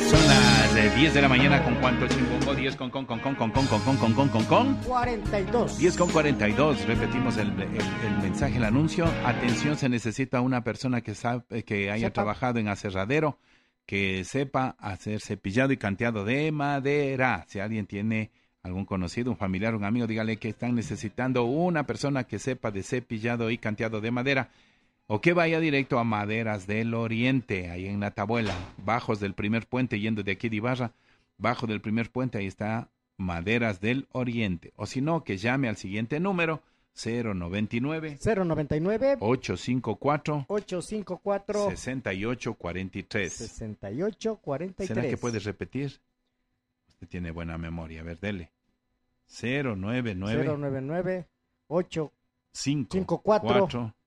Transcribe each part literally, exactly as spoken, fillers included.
Son las eh, diez de la mañana con cuánto chimbongo, diez con con con con con con con con con con con con cuarenta y dos. diez con cuarenta y dos. Repetimos el, el, el mensaje, el anuncio. Atención, se necesita una persona que sabe, que haya Sepa. trabajado en aserradero, que sepa hacer cepillado y canteado de madera. Si alguien tiene algún conocido, un familiar, un amigo, dígale que están necesitando una persona que sepa de cepillado y canteado de madera. O que vaya directo a Maderas del Oriente, ahí en Natabuela, bajos del primer puente, yendo de aquí de Ibarra, bajo del primer puente, ahí está Maderas del Oriente. O si no, que llame al siguiente número, cero noventa y nueve, cero noventa y nueve, ochocientos cincuenta y cuatro, ochocientos cincuenta y cuatro, sesenta y ocho cuarenta y tres. sesenta y ocho cuarenta y tres. ¿Será que puedes repetir? Usted tiene buena memoria, a ver, dele. cero noventa y nueve, cero noventa y nueve, ochocientos cincuenta y cincuenta y cuatro. cuatro,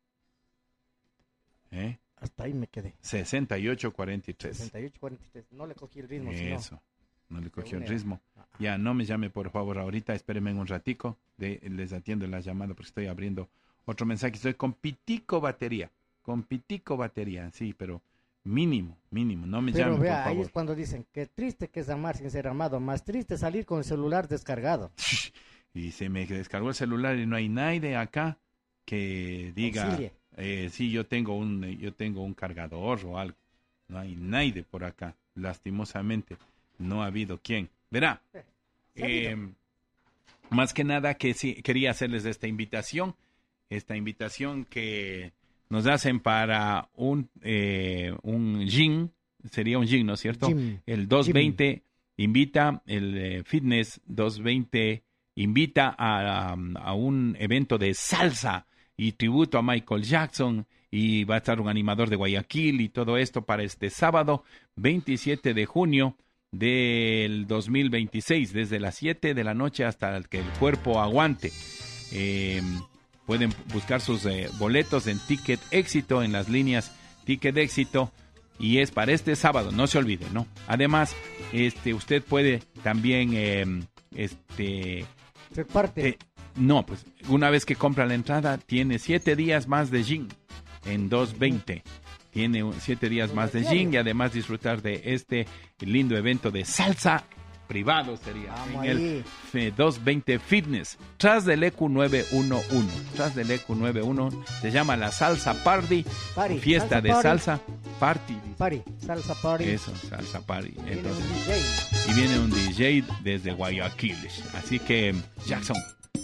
¿eh? Hasta ahí me quedé. sesenta y ocho cuarenta y tres. sesenta y ocho cuarenta y tres. No le cogí el ritmo. Eso, no le cogió el una. ritmo. Ya, no me llame por favor ahorita, espérenme un ratico, de, les atiendo la llamada porque estoy abriendo otro mensaje. Estoy con pitico batería, con pitico batería, sí, pero mínimo, mínimo, no me Pero llame vea, por favor. ahí es cuando dicen que triste que es amar sin ser amado, más triste salir con el celular descargado. Y se me descargó el celular y no hay nadie acá que diga, Auxilie. eh, sí, yo tengo un, yo tengo un cargador o algo. No hay nadie por acá, lastimosamente. No ha habido quien. Verá, eh, más que nada que sí, quería hacerles esta invitación, esta invitación que nos hacen para un, eh, un gym, sería un gym, ¿no es cierto? Gym. El doscientos veinte Gym. invita, el eh, Fitness doscientos veinte invita a, a, a un evento de salsa y tributo a Michael Jackson, y va a estar un animador de Guayaquil y todo esto para este sábado veintisiete de junio del dos mil veintiséis, desde las siete de la noche hasta que el cuerpo aguante. Eh, pueden buscar sus eh, boletos en Ticket Éxito, en las líneas Ticket Éxito, y es para este sábado, no se olvide, ¿no? Además, este, usted puede también, eh, este, Ser parte. eh, no, pues una vez que compra la entrada, tiene siete días más de gym en doscientos veinte. Tiene un- siete días más de gym y además disfrutar de este lindo evento de salsa privado sería Vamos en el ahí. eh, doscientos veinte Fitness, tras del E Q novecientos once, tras del E Q novecientos once, se llama la Salsa Party, Party, fiesta salsa de party. salsa party, Party, salsa party. eso, salsa party. Viene Entonces, un D J. y viene un D J desde Guayaquil, así que Jackson.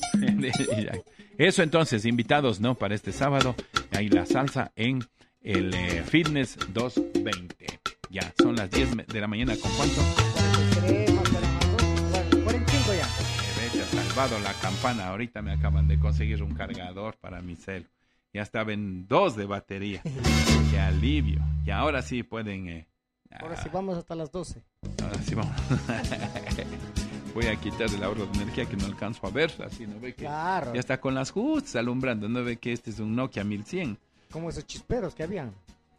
Eso entonces, invitados, ¿no? Para este sábado, hay la salsa en el eh, Fitness doscientos veinte. Ya, son las diez de la mañana, ¿con cuánto? cuarenta y tres, más cuarenta, cuarenta y cinco ya. Me he salvado la campana, ahorita me acaban de conseguir un cargador para mi cel. Ya estaba en dos de batería. Qué alivio. Y ahora sí pueden... Eh, Ahora sí vamos hasta las doce. Ahora sí vamos. Voy a quitar el ahorro de energía que no alcanzo a ver. Así no ve que Claro. ya está con las justas alumbrando. No ve que este es un Nokia mil cien. Como esos chisperos que habían.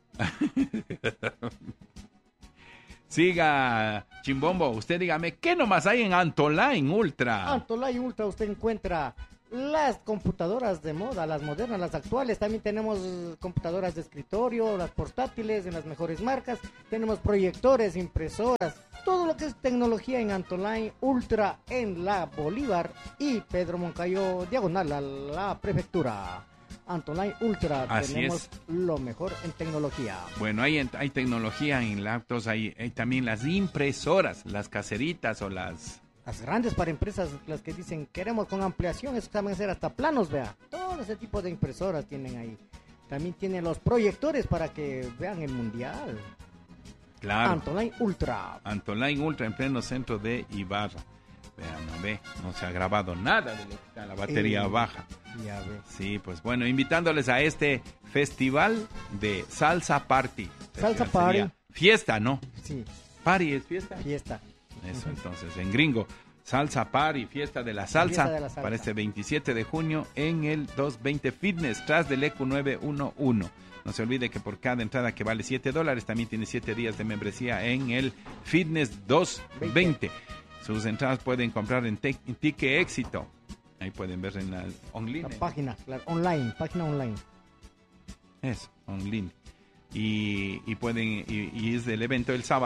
Siga, Chimbombo. Usted dígame, ¿qué nomás hay en Antoline Ultra? Antolay Ultra usted encuentra las computadoras de moda, las modernas, las actuales. También tenemos computadoras de escritorio, las portátiles en las mejores marcas. Tenemos proyectores, impresoras, todo lo que es tecnología en Antolay Ultra en la Bolívar y Pedro Moncayo diagonal a la prefectura. Antolay Ultra, Así tenemos es. lo mejor en tecnología. Bueno, hay, hay tecnología en laptops, hay, hay también las impresoras, las caseritas o las... Las grandes para empresas, las que dicen queremos con ampliación, eso saben hacer hasta planos, vea. Todo ese tipo de impresoras tienen ahí. También tienen los proyectores para que vean el mundial. Claro. Antolay Ultra. Antolay Ultra en pleno centro de Ibarra. Vean, no ve, no se ha grabado nada de lo que está, la batería Eh, baja. Ya ve. Sí, pues bueno, invitándoles a este festival de Salsa Party. Salsa Sería Party. Fiesta, ¿no? Sí, Party es fiesta. fiesta. Eso, entonces, en gringo, Salsa Party, fiesta de la salsa, Fiesta de la salsa. para este veintisiete de junio en el doscientos veinte Fitness, tras del E Q novecientos once. No se olvide que por cada entrada que vale siete dólares, también tiene siete días de membresía en el Fitness doscientos veinte. Sus entradas pueden comprar en, te- en Ticket Éxito. Ahí pueden ver en la online. La página, la online, página online. Eso, online. Y, y pueden, y, y es del evento el sábado,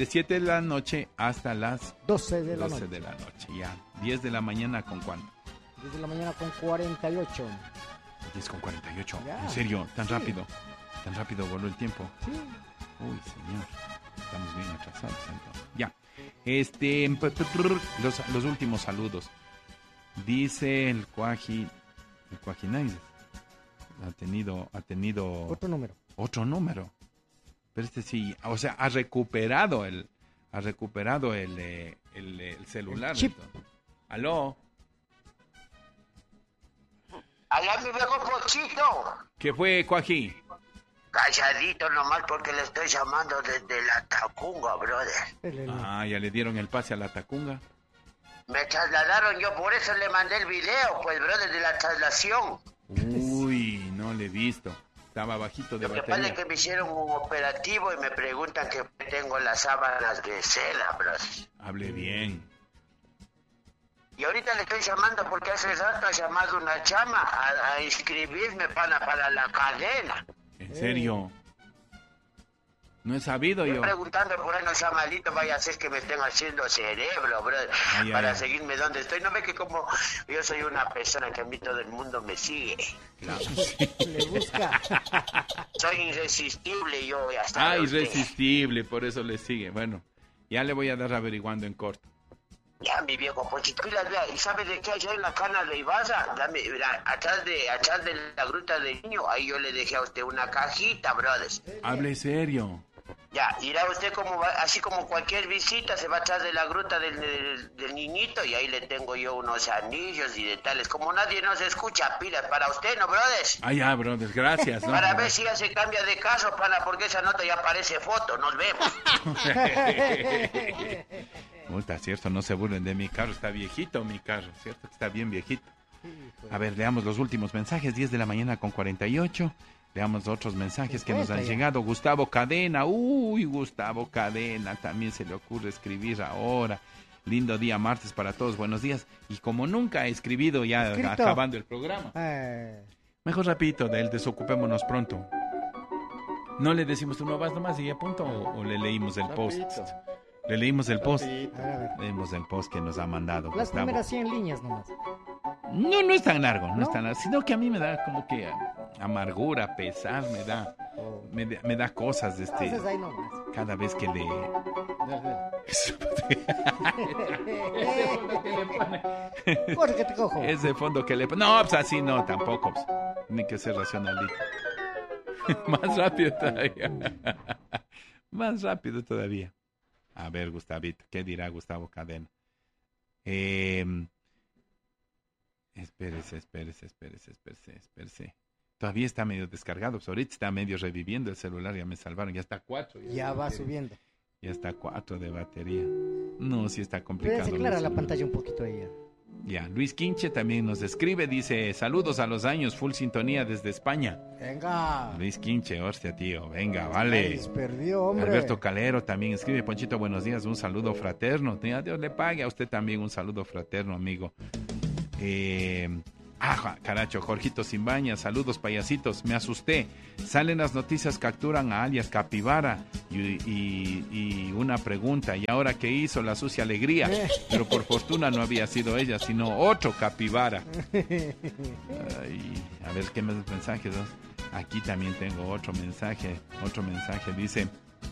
de siete de la noche hasta las doce de la doce noche. de la noche, ya. diez de la mañana, ¿con cuánto? diez de la mañana con cuarenta y ocho. diez con cuarenta y ocho. Ya. ¿En serio? ¿Tan Sí. rápido? ¿Tan rápido voló el tiempo? Sí. Uy, señor. Estamos bien atrasados entonces. Ya. Este, los, los últimos saludos. Dice el Cuaji, el Cuajinais. Ha tenido, ha tenido Otro número. otro número. Pero este sí, o sea, ha recuperado el, ha recuperado el, eh, el, el celular. El chip. Entonces. Aló. Allá mi viejo Pochito. ¿Qué fue, Cuaji? Calladito nomás porque le estoy llamando desde la Tacunga, brother. El- el- Ah, ya le dieron el pase a la Tacunga. Me trasladaron, yo por eso le mandé el video, pues, brother, de la traslación. Uy, no le he visto. Estaba bajito de Lo que pasa batería. es que me hicieron un operativo y me preguntan que tengo las sábanas de seda, brother. Hable bien. Y ahorita le estoy llamando porque hace rato ha llamado una chama a, a inscribirme para, para la cadena. ¿En serio? No he sabido Estoy yo. preguntando por ahí, no sea malito, vaya a ser que me estén haciendo cerebro, brother, Ay, ay, para ay. seguirme donde estoy. No ve que como yo soy una persona que a mí todo el mundo me sigue. Claro. Le busca. Soy irresistible yo, ya está. Ah, irresistible, por eso le sigue. Bueno, ya le voy a dar averiguando en corto. Ya, mi viejo Pochito, y, vea, ¿y sabe de qué hay ahí en la cana de Ibarra? Dame, mira, atrás de, atrás de la gruta del niño, ahí yo le dejé a usted una cajita, brothers. Hable serio. Ya, irá usted como va, así como cualquier visita, se va atrás de la gruta del, del, del niñito y ahí le tengo yo unos anillos y detalles. Como nadie nos escucha, pilas para usted, ¿no, brothers? Ah, ya, brother, gracias. ¿no? Para ver si ya se cambia de caso, pana, porque esa nota ya aparece foto, nos vemos. Puta, cierto, no se burlen de mi carro, está viejito mi carro, cierto que está bien viejito. A ver, leamos los últimos mensajes, diez de la mañana con cuarenta y ocho. Leamos otros mensajes que nos han llegado. Gustavo Cadena, uy, Gustavo Cadena, también se le ocurre escribir ahora. Lindo día martes para todos, buenos días. Y como nunca ha escribido ya Escrito. acabando el programa, Eh, mejor rapidito de él, desocupémonos pronto. ¿No le decimos tú no vas nomás y ya punto? ¿O, o le leímos el post? Rapidito. Le leímos el post. a ver, a ver. Leemos el post que nos ha mandado Las Gustavo. primeras cien líneas nomás. No, no es tan largo, no, ¿No? es tan largo, sino que a mí me da como que amargura, pesar, me da, Oh. me, da- me da cosas, este, Haces ahí nomás. cada vez que le... Dale, dale. Corre que te cojo. Ese fondo que le... No, pues así no, tampoco, pues, tiene que ser racionalito. Más rápido todavía. Más rápido todavía. A ver, Gustavito, ¿qué dirá Gustavo Cadena? Eh... Espérese, espérese, espérese, espérese, espérese. Todavía está medio descargado, pues ahorita está medio reviviendo el celular, ya me salvaron, ya está a cuatro. Ya va subiendo. Ya está a cuatro de batería. No, sí está complicado. Pero se aclara el la celular. pantalla un poquito ahí. ya. Ya, Luis Quinche también nos escribe, dice, saludos a los años, full sintonía desde España. Venga. Luis Quinche, hostia, tío, venga, Ay, vale. se perdió, hombre. Alberto Calero también escribe, Ponchito, buenos días, un saludo fraterno. Tía, Dios le pague a usted también un saludo fraterno, amigo. Eh, ah, caracho, Jorgito Simbaña, saludos payasitos, me asusté. Salen las noticias, capturan a alias Capibara y, y- y una pregunta, ¿y ahora qué hizo la sucia alegría? Pero por fortuna no había sido ella, sino otro Capibara. Ay, a ver qué más mensajes. ¿No? Aquí también tengo otro mensaje, otro mensaje, dice...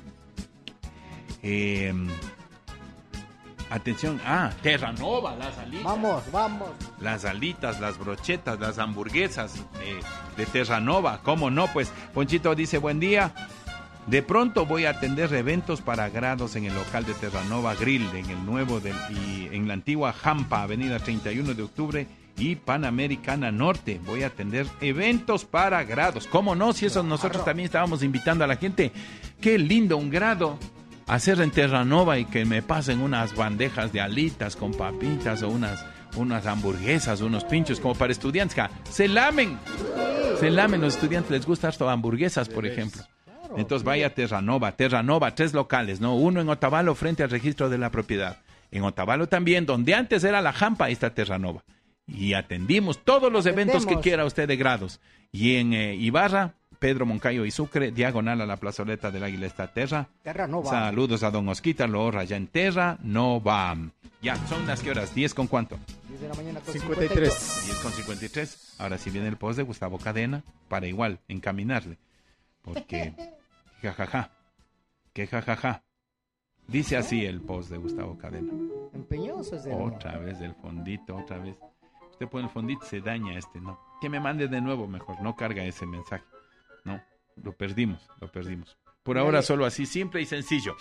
Eh, atención, ah, Terranova, las alitas. Vamos, vamos. Las alitas, las brochetas, las hamburguesas eh, de Terranova, ¿cómo no? Pues Ponchito dice, buen día. De pronto voy a atender eventos para grados en el local de Terranova Grill, en el nuevo del, y en la antigua Jampa, avenida treinta y uno de octubre y Panamericana Norte. Voy a atender eventos para grados. ¿Cómo no? Si eso nosotros también estábamos invitando a la gente. Qué lindo un grado. Hacer en Terranova y que me pasen unas bandejas de alitas con papitas o unas, unas hamburguesas, unos pinchos como para estudiantes. Ja, se lamen, se lamen los estudiantes, les gusta harto hamburguesas, por ejemplo. Entonces vaya a Terranova, Terranova, tres locales, ¿no? Uno en Otavalo frente al registro de la propiedad. En Otavalo también, donde antes era la Jampa, ahí está Terranova. Y atendimos todos los eventos que Atendemos. quiera usted de grados. Y en eh, Ibarra, Pedro Moncayo y Sucre, diagonal a la plazoleta del Águila está Terra. Terra no va. Saludos a don Osquitar, lo horra ya en Terra, no va. Ya, son las que horas, diez con cuánto. diez de la mañana con cincuenta y tres. cincuenta y dos. diez con cincuenta y tres. Ahora sí viene el post de Gustavo Cadena para igual encaminarle. Porque, jajaja, que jajaja. Dice así el post de Gustavo Cadena. Empeñoso es de Otra vez el fondito, otra vez. Usted pone el fondito, se daña este, ¿no? Que me mande de nuevo mejor, no carga ese mensaje. No, lo perdimos, lo perdimos. Por ahora solo así, simple y sencillo.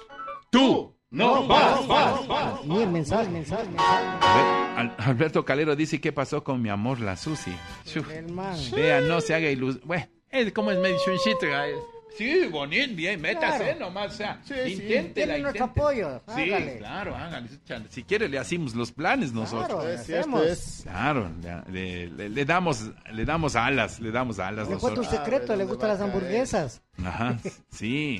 ¡Tú no vas! vas, vas. Ni el mensaje, mensaje, mensaje. A ver, Al- Alberto Calero dice, ¿qué pasó con mi amor, la Susi? Shuf. El man. Vea, no se haga ilusión. Bueno, es como es medio chunchito. eh. Sí, bonito, bien, métase Claro. nomás, o sea, Sí, sí. inténtela, Tiene nuestro inténtela. apoyo, Sí, hágale. claro, hágale. Si quiere le hacemos los planes nosotros. Claro, Es cierto, hacemos. es. Claro, le, le- le damos, le damos alas, le damos alas Le cuento un nosotros. secreto, Ah, le ¿dónde gustan va a las caer? hamburguesas. Ajá, sí.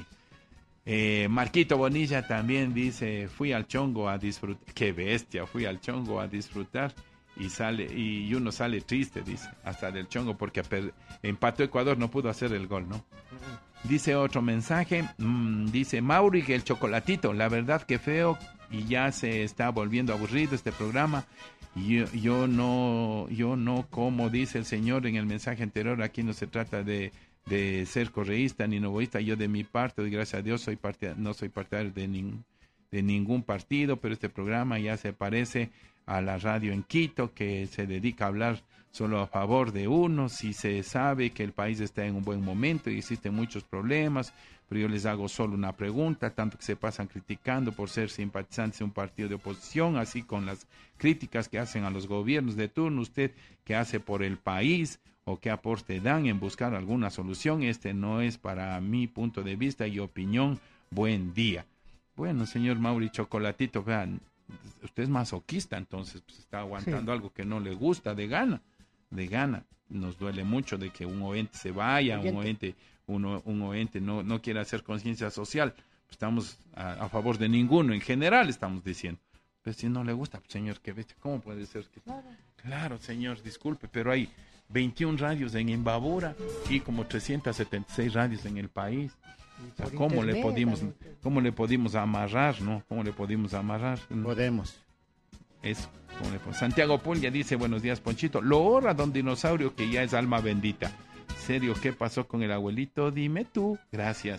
Eh, Marquito Bonilla también dice, fui al chongo a disfrutar, qué bestia, fui al chongo a disfrutar y sale y uno sale triste, dice, hasta del chongo porque per- empató Ecuador, no pudo hacer el gol, ¿no? Dice otro mensaje, mmm, dice Mauri que el chocolatito, la verdad que feo y ya se está volviendo aburrido este programa. Yo, yo no, yo no como dice el señor en el mensaje anterior, aquí no se trata de, de ser correísta ni novoísta, yo de mi parte, doy gracias a Dios, soy parte, no soy partidario de, nin- de ningún partido, pero este programa ya se parece a la radio en Quito, que se dedica a hablar solo a favor de uno, si se sabe que el país está en un buen momento y existen muchos problemas, pero yo les hago solo una pregunta, tanto que se pasan criticando por ser simpatizantes de un partido de oposición, así con las críticas que hacen a los gobiernos de turno, usted qué hace por el país o qué aporte dan en buscar alguna solución, este no es para mi punto de vista y opinión, buen día. Bueno, señor Mauri Chocolatito, vean, usted es masoquista, entonces pues, está aguantando sí. algo que no le gusta de gana, de gana. Nos duele mucho de que un oente se vaya, un oente, uno, un oente no, no quiera hacer conciencia social. Estamos a, a favor de ninguno, en general estamos diciendo. Pero si no le gusta, pues, señor, ¿qué bestia? ¿Cómo puede ser? Que... Claro. claro, señor, disculpe, pero hay veintiún radios en Imbabura y como trescientas setenta y seis radios en el país. O sea, ¿cómo internet, le podimos, cómo le podimos amarrar, no? ¿Cómo le podimos amarrar? Podemos. Eso. Santiago Punya dice, buenos días, Ponchito. Lo horra don dinosaurio que ya es alma bendita. Serio, ¿qué pasó con el abuelito? Dime tú. Gracias.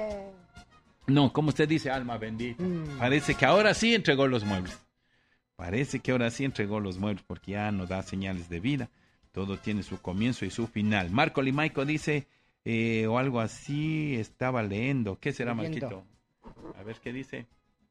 No, como usted dice, alma bendita. Mm. Parece que ahora sí entregó los muebles. Parece que ahora sí entregó los muebles porque ya no da señales de vida. Todo tiene su comienzo y su final. Marco Limaico dice, eh, o algo así, estaba leyendo. ¿Qué será, Marquito? A ver qué dice.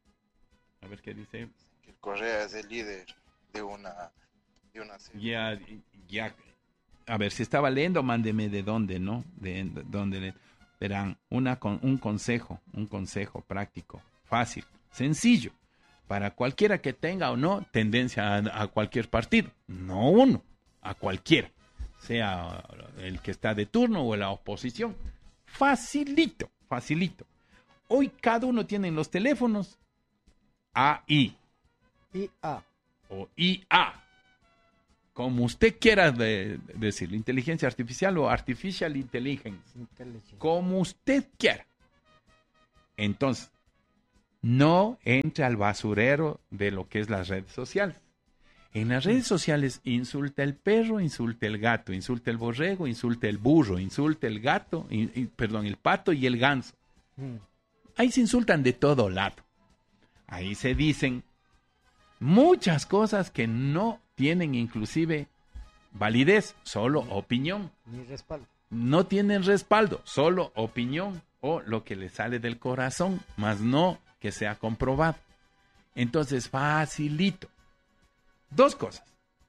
A ver qué dice. Correa es el líder de una de una serie. Ya, ya. A ver, si estaba leyendo, mándeme de dónde, ¿no? De, de dónde le... Verán, una, con, un consejo, un consejo práctico, fácil, sencillo, para cualquiera que tenga o no tendencia a, a cualquier partido, no uno, a cualquiera, sea el que está de turno o la oposición. Facilito, facilito. Hoy cada uno tiene en los teléfonos A I. I A. O I A. Como usted quiera de, de decirlo, inteligencia artificial o artificial intelligence. Como usted quiera. Entonces, no entre al basurero de lo que es las redes sociales. En las redes sociales insulta el perro, insulta el gato, insulta el borrego, insulta el burro, insulta el gato, in, in, perdón, el pato y el ganso. Ahí se insultan de todo lado. Ahí se dicen muchas cosas que no tienen inclusive validez, solo opinión. Ni respaldo. No tienen respaldo, solo opinión o lo que le sale del corazón, más no que sea comprobado. Entonces, facilito. Dos cosas.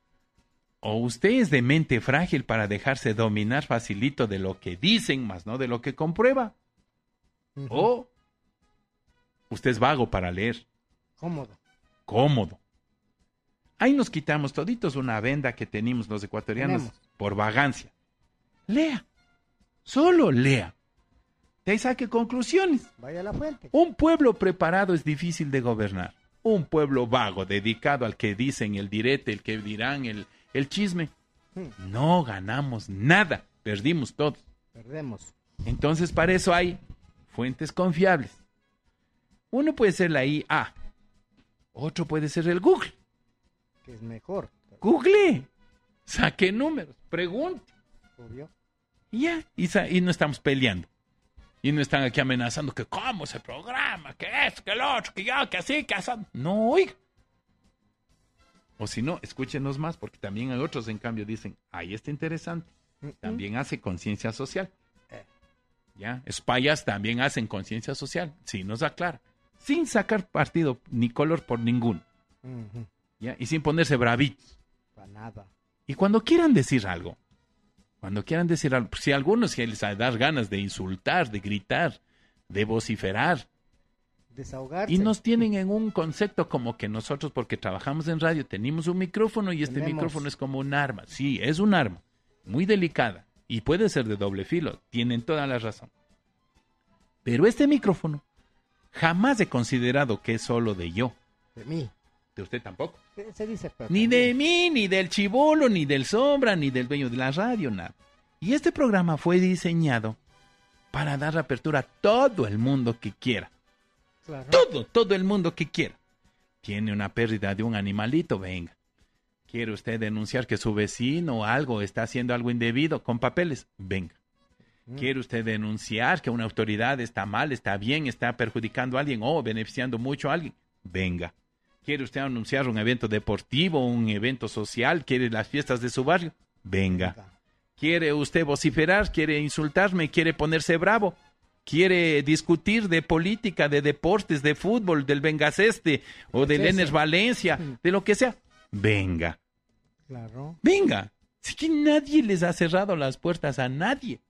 O usted es de mente frágil para dejarse dominar facilito de lo que dicen, más no de lo que comprueba. Uh-huh. O usted es vago para leer. Cómodo. Cómodo. Ahí nos quitamos toditos una venda que tenemos los ecuatorianos tenemos. Por vagancia. Lea. Solo lea. De ahí saque conclusiones. Vaya a la fuente. Un pueblo preparado es difícil de gobernar. Un pueblo vago, dedicado al que dicen, el direte, el que dirán, el, el chisme. Hmm. No ganamos nada. Perdimos todo. Perdemos. Entonces, para eso hay fuentes confiables. Uno puede ser la I A, otro puede ser el Google. Que es mejor. Google, saque números, pregunte. Obvio. Y ya, y, sa- y no estamos peleando. Y no están aquí amenazando que cómo se programa, que esto, que lo otro, que yo, que así, que así. No, oiga. O si no, escúchenos más, porque también hay otros, en cambio, dicen, ahí está interesante. Mm, También hace conciencia social. Eh. ¿Ya? Espayas también hacen conciencia social. Sí, nos aclara. Sin sacar partido ni color por ninguno. Ujú. ¿Ya? Y sin ponerse bravitos. Para nada. Y cuando quieran decir algo, cuando quieran decir algo, si a algunos se les da ganas de insultar, de gritar, de vociferar, Desahogarse. y nos tienen en un concepto como que nosotros, porque trabajamos en radio, tenemos un micrófono y este Tenemos. micrófono es como un arma. Sí, es un arma, muy delicada, y puede ser de doble filo, tienen toda la razón. Pero este micrófono jamás he considerado que es solo de yo, De mí. de usted tampoco. Se, se dice pero Ni de también. mí, ni del chibolo, ni del sombra, ni del dueño de la radio, nada. Y este programa fue diseñado para dar apertura a todo el mundo que quiera. Claro. Todo, todo el mundo que quiera. Tiene una pérdida de un animalito, venga. ¿Quiere usted denunciar que su vecino o algo está haciendo algo indebido con papeles? Venga. Mm. ¿Quiere usted denunciar que una autoridad está mal, está bien, está perjudicando a alguien o beneficiando mucho a alguien? Venga. ¿Quiere usted anunciar un evento deportivo, un evento social? ¿Quiere las fiestas de su barrio? Venga. Venga. ¿Quiere usted vociferar? ¿Quiere insultarme? ¿Quiere ponerse bravo? ¿Quiere discutir de política, de deportes, de fútbol, del Vengaseste o del Pues eso. Enes Valencia, de lo que sea? Venga, Claro. venga. Si que nadie les ha cerrado las puertas a nadie.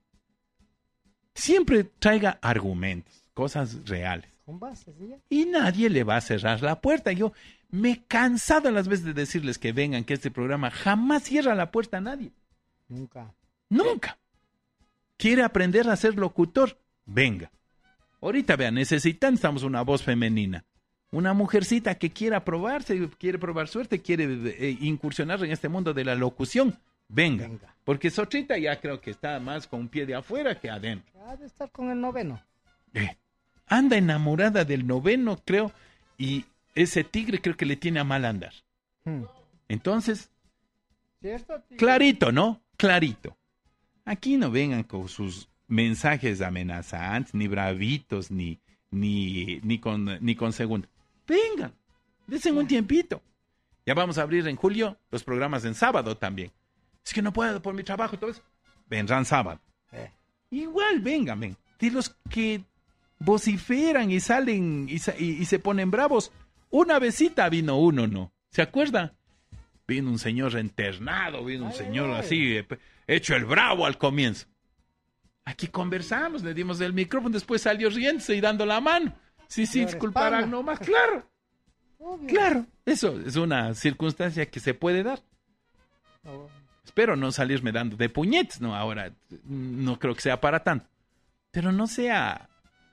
Siempre traiga argumentos, cosas reales. Con bases, ¿sí? Y nadie le va a cerrar la puerta. Yo me he cansado a las veces de decirles que vengan, que este programa jamás cierra la puerta a nadie. Nunca. Nunca. ¿Quiere aprender a ser locutor? Venga. Ahorita vean, necesitamos una voz femenina. Una mujercita que quiera probarse, quiere probar suerte, quiere eh, incursionar en este mundo de la locución. Venga. Venga. Porque Sotrita ya creo que está más con un pie de afuera que adentro. Ha de estar con el noveno. Eh, anda enamorada del noveno, creo, y ese tigre creo que le tiene a mal andar. Hmm. Entonces, ¿Cierto? tío? clarito, ¿no? Clarito. Aquí no vengan con sus mensajes amenazantes, ni bravitos, ni, ni, ni con, ni con segundo. Vengan, desen un tiempito. Ya vamos a abrir en julio los programas en sábado también. Es que no puedo por mi trabajo y todo eso. Vendrán sábado. Eh, Igual, vengan, ven. De los que vociferan y salen y, sa- y- y se ponen bravos. Una besita vino uno, ¿no? ¿Se acuerda? Vino un señor internado, vino un Ay, señor ay, ay. así, eh, pe- hecho el bravo al comienzo. Aquí conversamos, le dimos el micrófono, después salió riéndose y dando la mano. Sí, sí, Señor disculparán Espana. nomás, claro, obvio. claro. Eso es una circunstancia que se puede dar. Oh, Espero no salirme dando de puñetes, ¿no? Ahora, no creo que sea para tanto. Pero no sea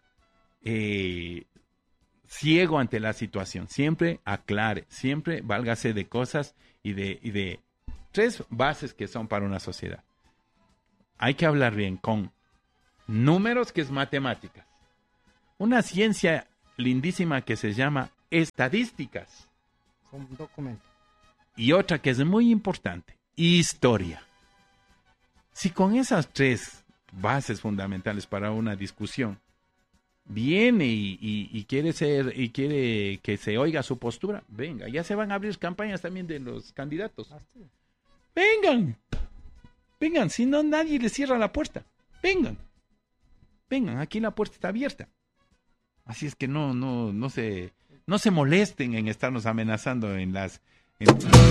eh, ciego ante la situación. Siempre aclare, siempre válgase de cosas y de, y de tres bases que son para una sociedad. Hay que hablar bien con números, que es matemáticas. Una ciencia lindísima que se llama estadísticas. con documento. Y otra que es muy importante, historia. Si con esas tres bases fundamentales para una discusión viene y, y- y quiere ser y quiere que se oiga su postura, venga, ya se van a abrir campañas también de los candidatos. Así. Vengan, vengan, si no nadie les cierra la puerta, vengan, vengan, aquí la puerta está abierta. Así es que no, no, no se, no se molesten en estarnos amenazando en las en-